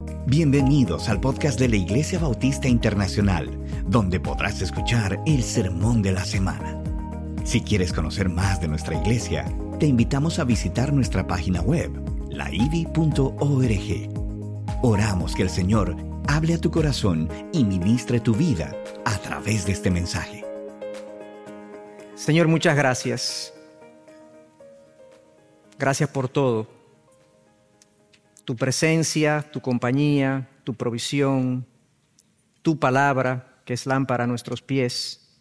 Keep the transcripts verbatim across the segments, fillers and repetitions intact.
Bienvenidos al podcast de la Iglesia Bautista Internacional, donde podrás escuchar el sermón de la semana. Si quieres conocer más de nuestra iglesia, te invitamos a visitar nuestra página web, la i b i punto org. Oramos que el Señor hable a tu corazón y ministre tu vida a través de este mensaje. Señor, muchas gracias. Gracias por todo. Tu presencia, tu compañía, tu provisión, tu palabra, que es lámpara a nuestros pies.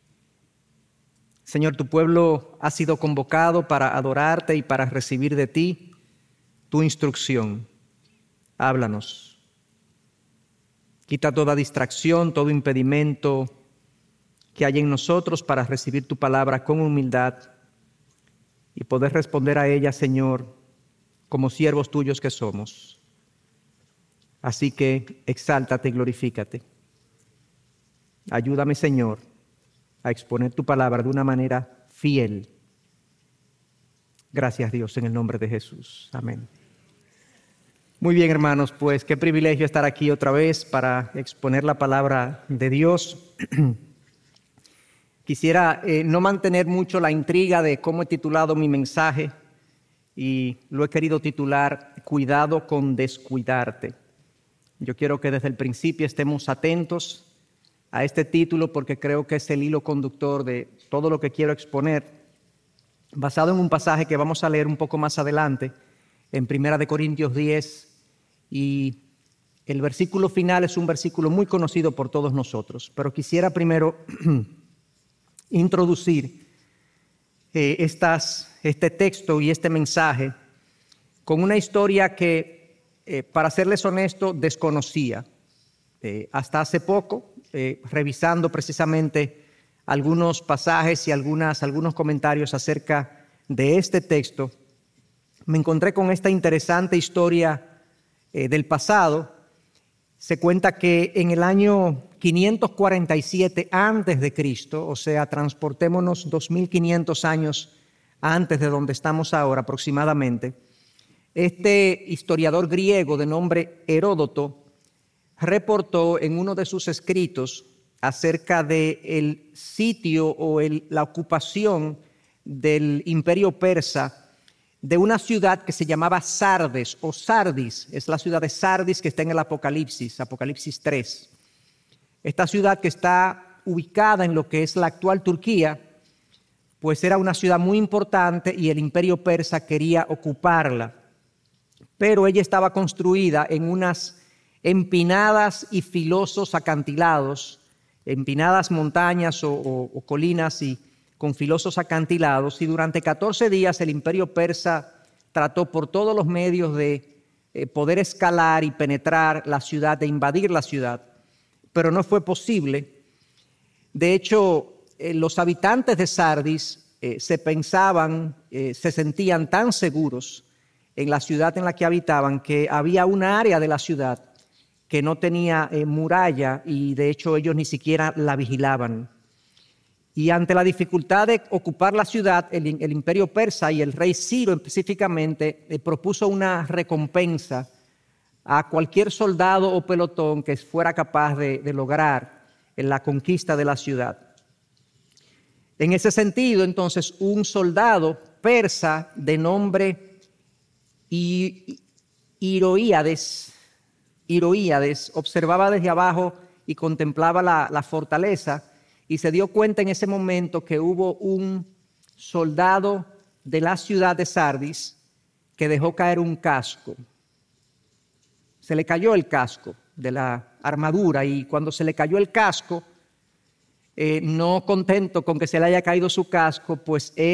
Señor, tu pueblo ha sido convocado para adorarte y para recibir de ti tu instrucción. Háblanos. Quita toda distracción, todo impedimento que hay en nosotros para recibir tu palabra con humildad y poder responder a ella, Señor, como siervos tuyos que somos. Así que exáltate y glorifícate. Ayúdame, Señor, a exponer tu palabra de una manera fiel. Gracias, Dios, en el nombre de Jesús. Amén. Muy bien, hermanos, pues qué privilegio estar aquí otra vez para exponer la palabra de Dios. Quisiera eh, no mantener mucho la intriga de cómo he titulado mi mensaje y lo he querido titular Cuidado con descuidarte. Yo quiero que desde el principio estemos atentos a este título porque creo que es el hilo conductor de todo lo que quiero exponer, basado en un pasaje que vamos a leer un poco más adelante, en Primera de Corintios diez, y el versículo final es un versículo muy conocido por todos nosotros, pero quisiera primero introducir eh, estas, este texto y este mensaje con una historia que, eh, para serles honesto, desconocía. Eh, hasta hace poco, eh, revisando precisamente algunos pasajes y algunas, algunos comentarios acerca de este texto, me encontré con esta interesante historia eh, del pasado. Se cuenta que en el año quinientos cuarenta y siete antes de Cristo, o sea, transportémonos dos mil quinientos años antes de donde estamos ahora aproximadamente, este historiador griego de nombre Heródoto reportó en uno de sus escritos acerca del sitio o el, la ocupación del imperio persa de una ciudad que se llamaba Sardes o Sardis. Es la ciudad de Sardis que está en el Apocalipsis, Apocalipsis tres. Esta ciudad, que está ubicada en lo que es la actual Turquía, pues era una ciudad muy importante y el imperio persa quería ocuparla. Pero ella estaba construida en unas empinadas y filosos acantilados, empinadas montañas o, o, o colinas y con filosos acantilados, y durante catorce días el imperio persa trató por todos los medios de eh, poder escalar y penetrar la ciudad, de invadir la ciudad, pero no fue posible. De hecho, eh, los habitantes de Sardis eh, se pensaban, eh, se sentían tan seguros en la ciudad en la que habitaban que había una área de la ciudad que no tenía eh, muralla y de hecho ellos ni siquiera la vigilaban. Y ante la dificultad de ocupar la ciudad, el, el imperio persa y el rey Ciro específicamente eh, propuso una recompensa a cualquier soldado o pelotón que fuera capaz de, de lograr en la conquista de la ciudad. En ese sentido, entonces, un soldado persa de nombre Hiroíades, Hiroíades observaba desde abajo y contemplaba la, la fortaleza, y se dio cuenta en ese momento que hubo un soldado de la ciudad de Sardis que dejó caer un casco. Se le cayó el casco de la armadura, y cuando se le cayó el casco, eh, no contento con que se le haya caído su casco, pues él